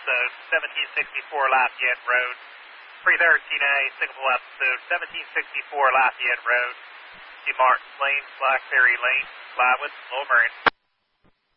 episode 1764 Lafayette Road. 313A, signal episode 1764 Lafayette Road. To Martin Lane, Blackberry Lane, Flywood, Lower Merion.